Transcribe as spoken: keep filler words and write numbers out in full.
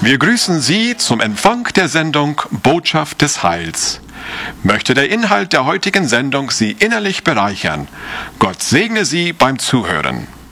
Wir grüßen Sie zum Empfang der Sendung Botschaft des Heils. Möchte der Inhalt der heutigen Sendung Sie innerlich bereichern. Gott segne Sie beim Zuhören.